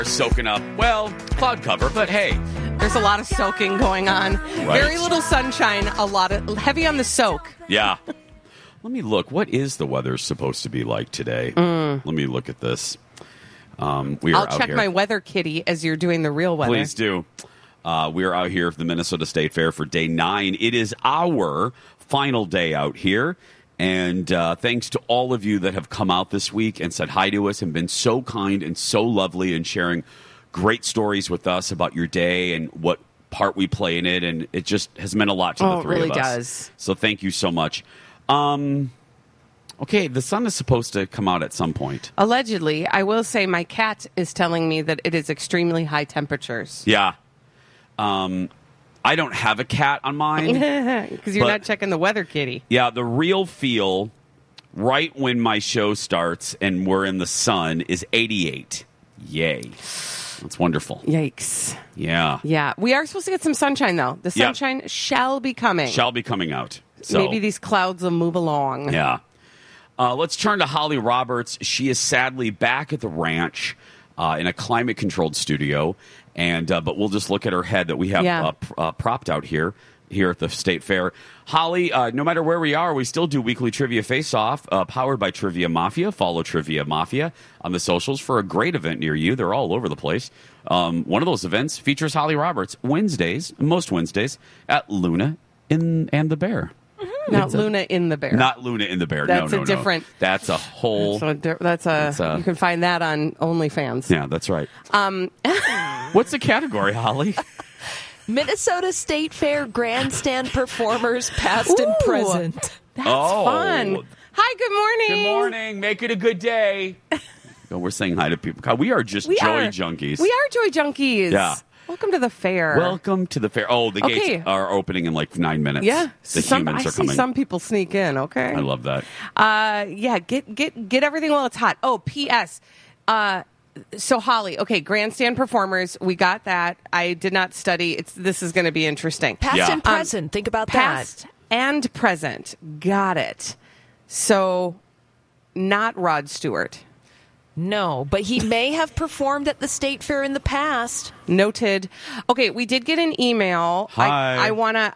Soaking up, well, cloud cover, but hey. There's a lot of soaking going on. Right. Very little sunshine, a lot of heavy on the soak. Yeah. Let me look. What is the weather supposed to be like today? Let me look at this. I'll check my weather kitty as you're doing the real weather. Please do. We are out here at the Minnesota State Fair for day 9. It is our final day out here. And thanks to all of you that have come out this week and said hi to us and been so kind and so lovely and sharing great stories with us about your day and what part we play in it. And it just has meant a lot to the three of us. It really does. So thank you so much. Okay, the sun is supposed to come out at some point. Allegedly. I will say my cat is telling me that it is extremely high temperatures. Yeah. I don't have a cat on mine. Because you're not checking the weather kitty. Yeah, the real feel right when my show starts and we're in the sun is 88. Yay. That's wonderful. Yikes. Yeah. Yeah. We are supposed to get some sunshine, though. The sunshine shall be coming. Shall be coming out. So, maybe these clouds will move along. Yeah. Let's turn to Holly Roberts. She is sadly back at the ranch in a climate-controlled studio. And but we'll just look at her head that we have propped out here at the State Fair. Holly, no matter where we are, we still do weekly Trivia Face-Off, powered by Trivia Mafia. Follow Trivia Mafia on the socials for a great event near you. They're all over the place. One of those events features Holly Roberts most Wednesdays, at Luna and the Bear. Not Luna in the Bear. Not Luna in the Bear. That's no, a different. That's a whole. That's you can find that on OnlyFans. Yeah, that's right. What's the category, Holly? Minnesota State Fair grandstand performers, past and present. That's fun. Hi, good morning. Good morning. Make it a good day. We're saying hi to people. God, we are just joy junkies. We are joy junkies. Yeah. Welcome to the fair. Welcome to the fair. Oh, the gates are opening in like 9 minutes. Yeah. Humans are coming. I see some people sneak in, okay? I love that. Get everything while it's hot. Oh, P.S. So, Holly, okay, grandstand performers, we got that. I did not study. This is going to be interesting. Past and present. Think about past and present. Got it. So, not Rod Stewart. No, but he may have performed at the State Fair in the past. Noted. Okay, we did get an email. Hi. I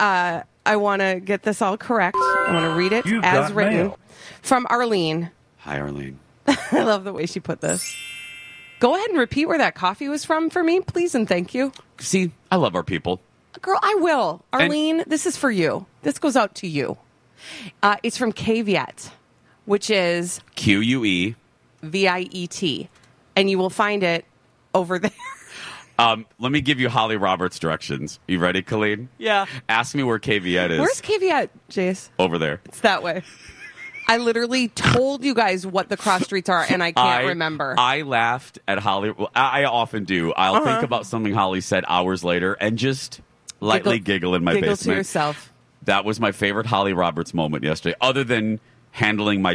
wanna get this all correct. I want to read it as written mail. From Arlene. Hi, Arlene. I love the way she put this. Go ahead and repeat where that coffee was from for me, please, and thank you. See, I love our people. Girl, I will. Arlene, this is for you. This goes out to you. It's from Caveat, which is QUE. VIET, and you will find it over there. Let me give you Holly Roberts directions. You ready, Colleen? Yeah. Ask me where Caveat is. Where's Caveat, Jace? Over there. It's that way. I literally told you guys what the cross streets are, and I can't remember. I laughed at Holly. Well, I often do. I'll think about something Holly said hours later and just lightly giggle in my basement. Giggle to yourself. That was my favorite Holly Roberts moment yesterday, other than handling my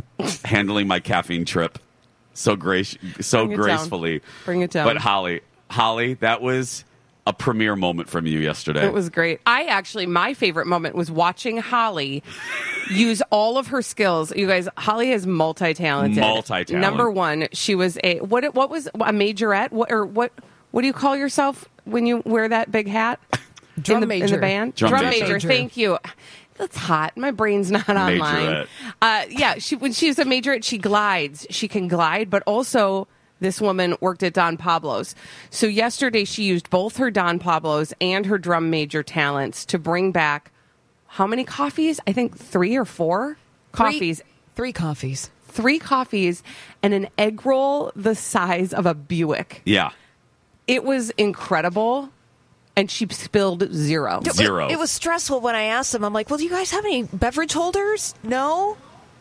caffeine trip so gracefully. Bring it down. But Holly, that was a premier moment from you yesterday. It was great. My favorite moment was watching Holly use all of her skills. You guys, Holly is multi-talented. Multi-talented. Number one, she was what was a majorette? What do you call yourself when you wear that big hat? Drum major. In the band? Drum major. Thank you. That's hot. My brain's not online. When she's a majorette, she glides. She can glide, but also this woman worked at Don Pablo's. So yesterday she used both her Don Pablo's and her drum major talents to bring back how many coffees? I think 3 or 4 coffees. 3 coffees. 3 coffees and an egg roll the size of a Buick. Yeah. It was incredible. And she spilled 0. It was stressful when I asked them. I'm like, well, do you guys have any beverage holders? No?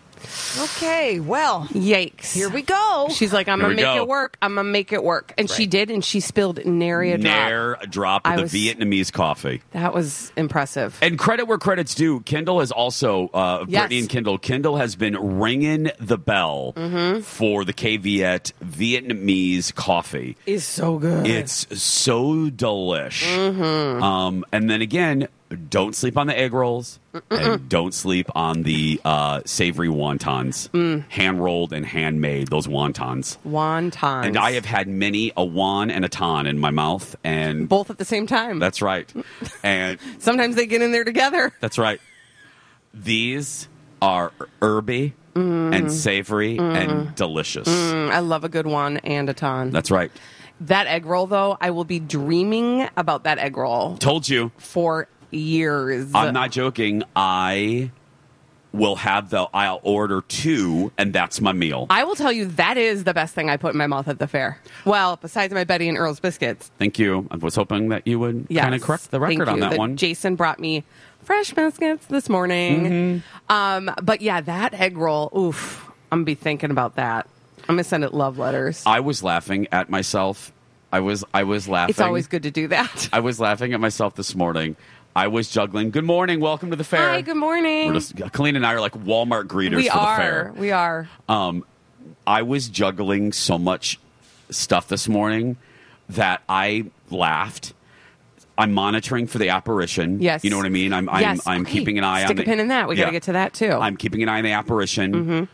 Okay, well. Yikes. Here we go. She's like, I'm going to make it work. I'm going to make it work. And she did, and she spilled nary a drop. Ne'er a drop of the Vietnamese coffee. That was impressive. And credit where credit's due. Kendall has also, Brittany and Kendall has been ringing the bell for the Caveat Vietnamese coffee. It's so good. It's so delish. And then again, Don't sleep on the egg rolls. And don't sleep on the savory wontons. Hand-rolled and handmade, those wontons. Wontons. And I have had many a won and a ton in my mouth. And both at the same time. That's right. And sometimes they get in there together. That's right. These are herby and savory and delicious. I love a good one and a ton. That's right. That egg roll, though, I will be dreaming about that egg roll. Told you. For years. I'm not joking. I'll order 2, and that's my meal. I will tell you, that is the best thing I put in my mouth at the fair. Well, besides my Betty and Earl's biscuits. Thank you. I was hoping that you would kind of correct the record on that one. Jason brought me fresh biscuits this morning. But yeah, that egg roll, oof, I'm going to be thinking about that. I'm going to send it love letters. I was laughing at myself. I was laughing. It's always good to do that. I was laughing at myself this morning. I was juggling. Good morning. Welcome to the fair. Hi, good morning. Colleen and I are like Walmart greeters for the fair. We are. I was juggling so much stuff this morning that I laughed. I'm monitoring for the apparition. Yes. You know what I mean? I'm keeping an eye on Stick a pin in that. We got to get to that, too. I'm keeping an eye on the apparition.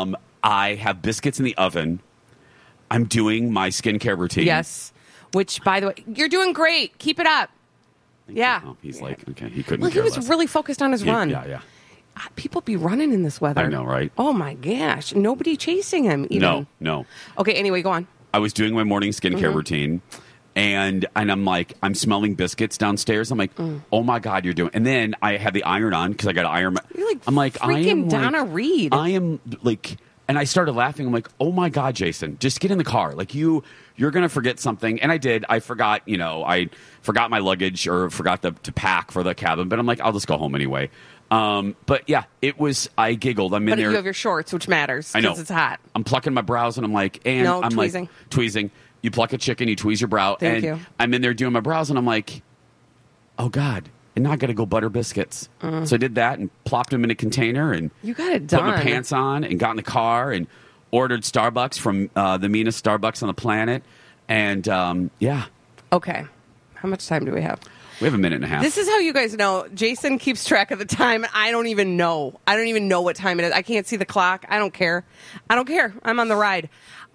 I have biscuits in the oven. I'm doing my skincare routine. Yes. Which, by the way, you're doing great. Keep it up. Yeah. Oh, he's like, okay, he couldn't. Well, he was really focused on his run. Yeah. People be running in this weather. I know, right? Oh, my gosh. Nobody chasing him, even. No. Okay, anyway, go on. I was doing my morning skincare routine, and I'm like, I'm smelling biscuits downstairs. I'm like, oh, my God, you're doing... And then I had the iron on, because I got to iron... You're like I'm like, freaking I am Donna Reed. I am, like... And I started laughing. I'm like, oh, my God, Jason, just get in the car. Like, you're going to forget something. And I did. I forgot, I forgot my luggage or forgot to pack for the cabin. But I'm like, I'll just go home anyway. But, yeah, it was, I giggled. I'm in there. But you have your shorts, which matters because it's hot. I'm plucking my brows, and I'm like, and no, I'm tweezing. Like, tweezing. You pluck a chicken, you tweeze your brow. Thank you. I'm in there doing my brows, and I'm like, oh, God. And now I got to go butter biscuits. So I did that and plopped them in a container and you got it done. Put my pants on and got in the car and ordered Starbucks from the meanest Starbucks on the planet. And, yeah. Okay. How much time do we have? We have a minute and a half. This is how you guys know. Jason keeps track of the time. I don't even know. I don't even know what time it is. I can't see the clock. I don't care. I'm on the ride.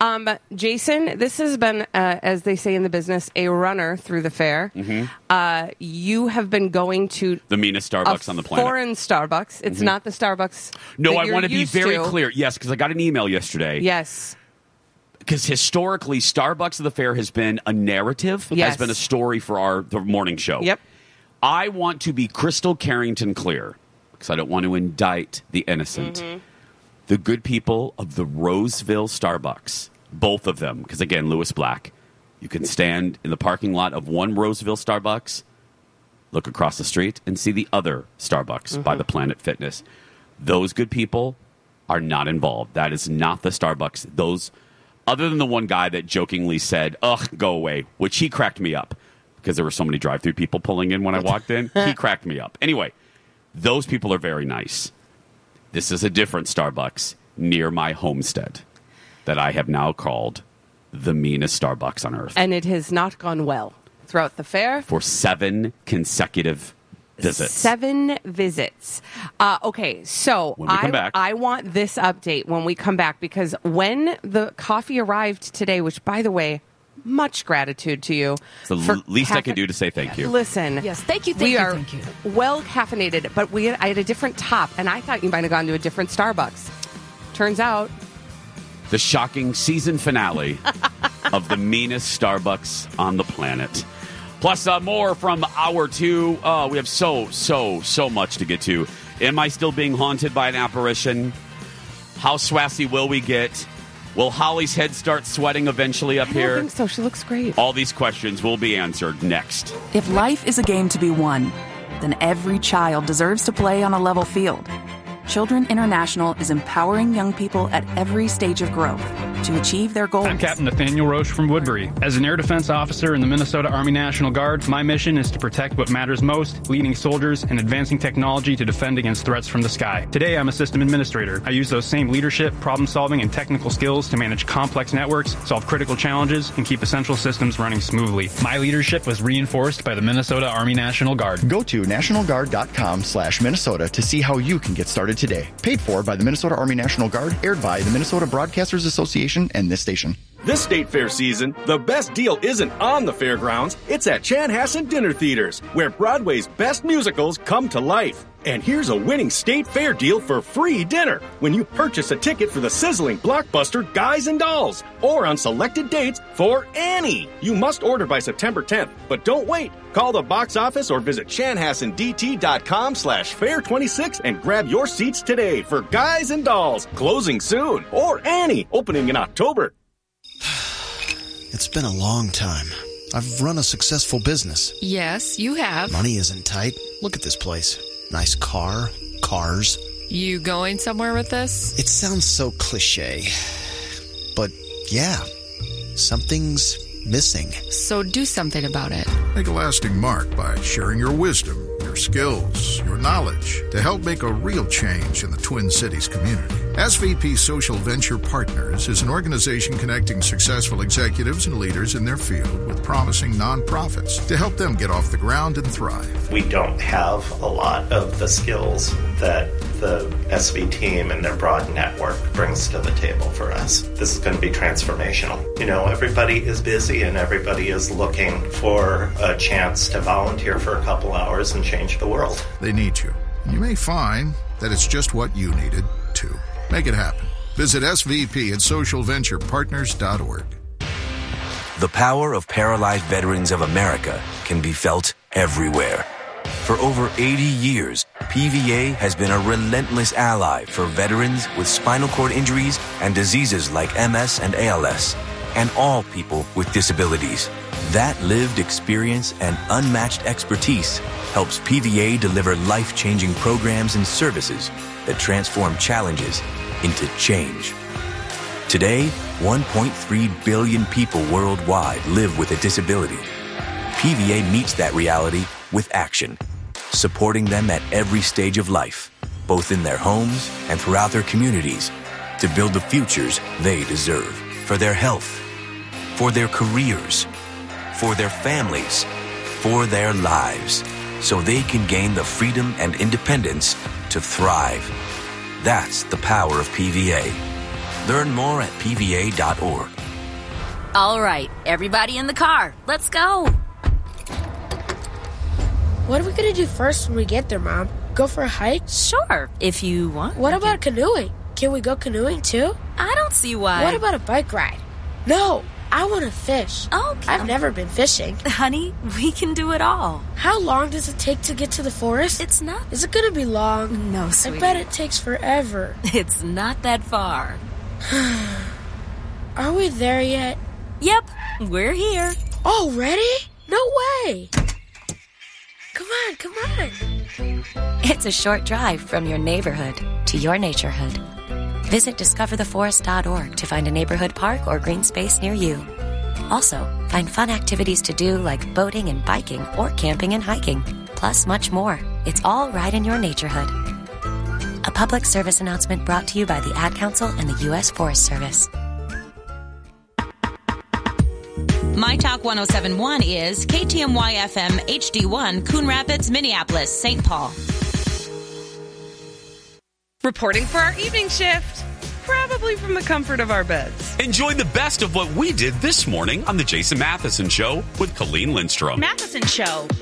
Jason, this has been, as they say in the business, a runner through the fair. You have been going to the meanest Starbucks on the planet. Foreign Starbucks. It's not the Starbucks. No, I want to be very clear. Yes, because I got an email yesterday. Yes. Because historically, Starbucks of the fair has been a narrative, has been a story for the morning show. Yep. I want to be crystal Carrington clear, because I don't want to indict the innocent. The good people of the Roseville Starbucks, both of them, because again, Lewis Black, you can stand in the parking lot of one Roseville Starbucks, look across the street, and see the other Starbucks by the Planet Fitness. Those good people are not involved. That is not the Starbucks. Those, other than the one guy that jokingly said, ugh, go away, which he cracked me up, because there were so many drive-through people pulling in when I walked in. He cracked me up. Anyway, those people are very nice. This is a different Starbucks near my homestead that I have now called the meanest Starbucks on earth. And it has not gone well throughout the fair. For 7 consecutive visits. 7 visits. Okay, so when we come back, I want this update when we come back, because when the coffee arrived today, which, by the way, much gratitude to you. It's the least I can do to say thank you. Listen. Yes, thank you. We are well caffeinated, but I had a different top, and I thought you might have gone to a different Starbucks. Turns out. The shocking season finale of the meanest Starbucks on the planet. Plus, more from hour 2. We have so much to get to. Am I still being haunted by an apparition? How swassy will we get? Will Holly's head start sweating eventually up here? I don't think so. She looks great. All these questions will be answered next. If life is a game to be won, then every child deserves to play on a level field. Children International is empowering young people at every stage of growth to achieve their goals. I'm Captain Nathaniel Roche from Woodbury. As an air defense officer in the Minnesota Army National Guard, my mission is to protect what matters most, leading soldiers and advancing technology to defend against threats from the sky. Today, I'm a system administrator. I use those same leadership, problem-solving, and technical skills to manage complex networks, solve critical challenges, and keep essential systems running smoothly. My leadership was reinforced by the Minnesota Army National Guard. Go to nationalguard.com/Minnesota to see how you can get started today. Paid for by the Minnesota Army National Guard, aired by the Minnesota Broadcasters Association and this station. This state fair season, the best deal isn't on the fairgrounds, it's at Chanhassen Dinner Theaters, where Broadway's best musicals come to life. And here's a winning state fair deal for free dinner when you purchase a ticket for the sizzling blockbuster Guys and Dolls, or on selected dates for Annie. You must order by September 10th, but don't wait. Call the box office or visit chanhassendt.com/fair26 and grab your seats today for Guys and Dolls, closing soon, or Annie, opening in October. It's been a long time. I've run a successful business. Yes, you have. Money isn't tight. Look at this place. Nice car, cars. You going somewhere with this? It sounds so cliche. But yeah, something's missing. So do something about it. Make a lasting mark by sharing your wisdom, your skills, your knowledge to help make a real change in the Twin Cities community. SVP Social Venture Partners is an organization connecting successful executives and leaders in their field with promising nonprofits to help them get off the ground and thrive. We don't have a lot of the skills that the SV team and their broad network brings to the table for us. This is going to be transformational. You know, everybody is busy and everybody is looking for a chance to volunteer for a couple hours and change the world. They need you. And you may find that it's just what you needed, too. Make it happen. Visit SVP at socialventurepartners.org. The power of paralyzed veterans of America can be felt everywhere. For over 80 years, PVA has been a relentless ally for veterans with spinal cord injuries and diseases like MS and ALS, and all people with disabilities. That lived experience and unmatched expertise helps PVA deliver life-changing programs and services that transform challenges into change. Today, 1.3 billion people worldwide live with a disability. PVA meets that reality with action, supporting them at every stage of life, both in their homes and throughout their communities, to build the futures they deserve for their health, for their careers, for their families, for their lives, so they can gain the freedom and independence to thrive. That's the power of PVA. Learn more at PVA.org. All right, everybody in the car, let's go. What are we going to do first when we get there, Mom? Go for a hike? Sure, if you want. What about canoeing? Can we go canoeing too? I don't see why. What about a bike ride? No, I want to fish. Okay. I've never been fishing. Honey, we can do it all. How long does it take to get to the forest? It's not. Is it going to be long? No, sweetie. I bet it takes forever. It's not that far. Are we there yet? Yep, we're here. Already? No way. Come on, come on. It's a short drive from your neighborhood to your naturehood. Visit discovertheforest.org to find a neighborhood park or green space near you. Also, find fun activities to do like boating and biking or camping and hiking, plus much more. It's all right in your naturehood. A public service announcement brought to you by the Ad Council and the U.S. Forest Service. My Talk 1071 is KTMY FM HD1, Coon Rapids, Minneapolis, St. Paul. Reporting for our evening shift, probably from the comfort of our beds. Enjoy the best of what we did this morning on the Jason Matheson Show with Colleen Lindstrom. Matheson Show.